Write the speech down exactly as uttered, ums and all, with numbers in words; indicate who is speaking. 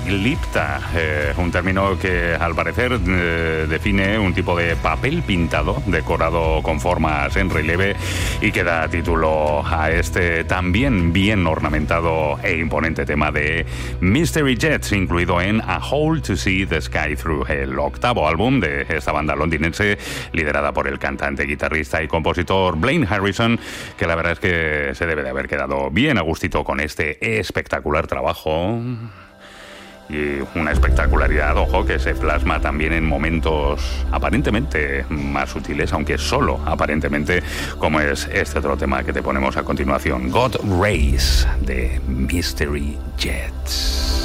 Speaker 1: glipta, eh, un término que al parecer eh, define un tipo de papel pintado decorado con formas en relieve y que da título a este también bien ornamentado e imponente tema de Mystery Jets, incluido en A Hole to See the Sky Through, el octavo álbum de esta banda londinense liderada por el cantante, guitarrista y compositor Blaine Harrison, que la verdad es que se debe de haber quedado bien a gustito con este espectacular trabajo. Y una espectacularidad, ojo, que se plasma también en momentos aparentemente más sutiles, aunque solo aparentemente, como es este otro tema que te ponemos a continuación, God Race, de Mystery Jets.